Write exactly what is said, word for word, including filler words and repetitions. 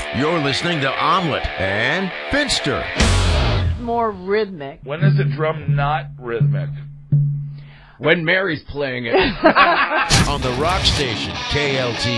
You're listening to Omelet and Finster. More rhythmic. When is a drum not rhythmic? When Mary's playing it. On the Rock Station, K L T